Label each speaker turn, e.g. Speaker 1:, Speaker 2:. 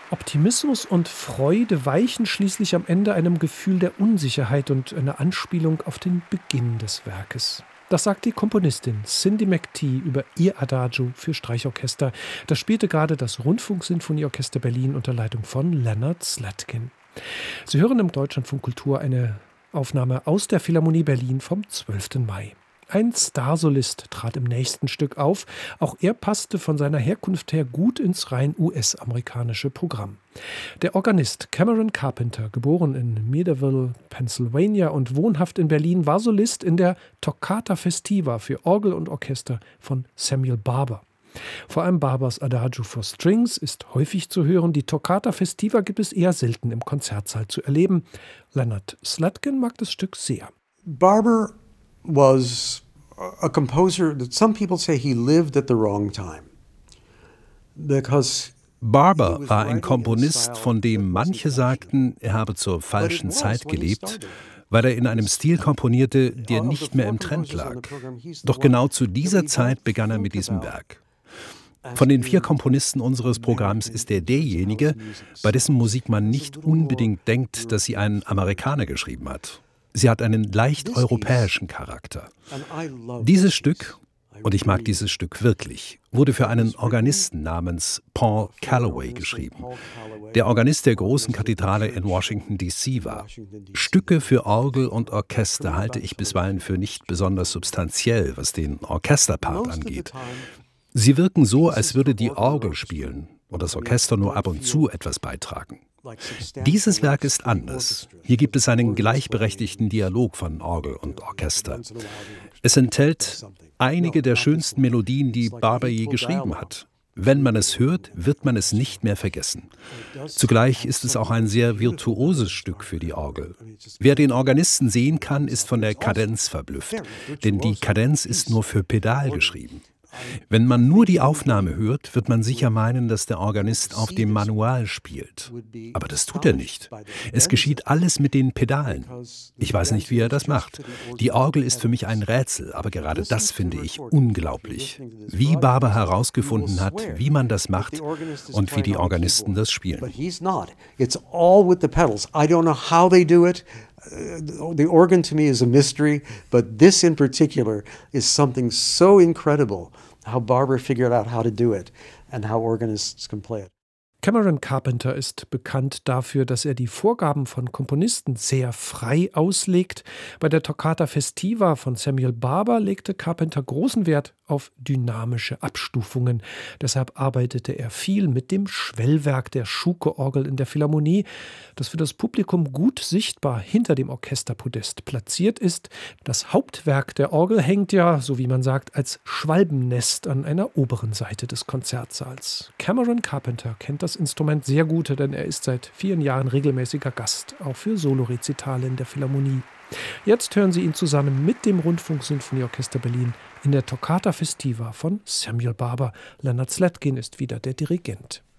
Speaker 1: Optimismus und Freude weichen schließlich am Ende einem Gefühl der Unsicherheit und einer Anspielung auf den Beginn des Werkes. Das sagt die Komponistin Cindy McTee über ihr Adagio für Streichorchester. Das spielte gerade das Rundfunksinfonieorchester Berlin unter Leitung von Leonard Slatkin. Sie hören im Deutschlandfunk Kultur eine Aufnahme aus der Philharmonie Berlin vom 12. Mai. Ein Starsolist trat im nächsten Stück auf. Auch er passte von seiner Herkunft her gut ins rein US-amerikanische Programm. Der Organist Cameron Carpenter, geboren in Meadville, Pennsylvania und wohnhaft in Berlin, war Solist in der Toccata Festiva für Orgel und Orchester von Samuel Barber. Vor allem Barbers Adagio for Strings ist häufig zu hören. Die Toccata Festiva gibt es eher selten im Konzertsaal zu erleben. Leonard Slatkin mag das Stück sehr.
Speaker 2: Barber was a composer that some people say he lived at the wrong time.
Speaker 3: Barber war ein Komponist, von dem manche sagten, er habe zur falschen Zeit gelebt, weil er in einem Stil komponierte, der nicht mehr im Trend lag. Doch genau zu dieser Zeit begann er mit diesem Werk. Von den 4 Komponisten unseres Programms ist er derjenige, bei dessen Musik man nicht unbedingt denkt, dass sie ein Amerikaner geschrieben hat. Sie hat einen leicht europäischen Charakter. Dieses Stück, und ich mag dieses Stück wirklich, wurde für einen Organisten namens Paul Calloway geschrieben, der Organist der großen Kathedrale in Washington, D.C. war. Stücke für Orgel und Orchester halte ich bisweilen für nicht besonders substanziell, was den Orchesterpart angeht. Sie wirken so, als würde die Orgel spielen und das Orchester nur ab und zu etwas beitragen. Dieses Werk ist anders. Hier gibt es einen gleichberechtigten Dialog von Orgel und Orchester. Es enthält einige der schönsten Melodien, die Barber je geschrieben hat. Wenn man es hört, wird man es nicht mehr vergessen. Zugleich ist es auch ein sehr virtuoses Stück für die Orgel. Wer den Organisten sehen kann, ist von der Kadenz verblüfft, denn die Kadenz ist nur für Pedal geschrieben. Wenn man nur die Aufnahme hört, wird man sicher meinen, dass der Organist auf dem Manual spielt. Aber das tut er nicht. Es geschieht alles mit den Pedalen. Ich weiß nicht, wie er das macht. Die Orgel ist für mich ein Rätsel, aber gerade das finde ich unglaublich. Wie Barber herausgefunden hat, wie man das macht und wie die Organisten das spielen.
Speaker 2: The organ to me is a mystery, but this in particular is something so incredible, how Barber figured out how to do it and how organists can play it.
Speaker 1: Cameron Carpenter ist bekannt dafür, dass er die Vorgaben von Komponisten sehr frei auslegt. Bei der Toccata Festiva von Samuel Barber legte Carpenter großen Wert auf dynamische Abstufungen. Deshalb arbeitete er viel mit dem Schwellwerk der Schuke-Orgel in der Philharmonie, das für das Publikum gut sichtbar hinter dem Orchesterpodest platziert ist. Das Hauptwerk der Orgel hängt ja, so wie man sagt, als Schwalbennest an einer oberen Seite des Konzertsaals. Cameron Carpenter kennt das Instrument sehr gut, denn er ist seit 4 Jahren regelmäßiger Gast, auch für Solorezitale in der Philharmonie. Jetzt hören Sie ihn zusammen mit dem Rundfunksinfonieorchester Berlin in der Toccata Festiva von Samuel Barber. Leonard Slatkin ist wieder der Dirigent.